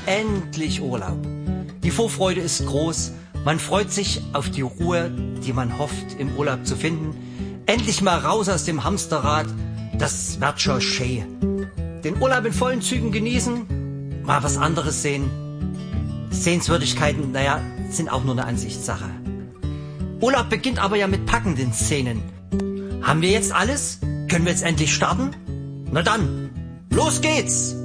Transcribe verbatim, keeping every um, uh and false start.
endlich Urlaub. Die Vorfreude ist groß. Man freut sich auf die Ruhe, die man hofft, im Urlaub zu finden. Endlich mal raus aus dem Hamsterrad. Das wird schon schön. Den Urlaub in vollen Zügen genießen, mal was anderes sehen. Sehenswürdigkeiten, naja, sind auch nur eine Ansichtssache. Urlaub beginnt aber ja mit packenden Szenen. Haben wir jetzt alles? Können wir jetzt endlich starten? Na dann, los geht's!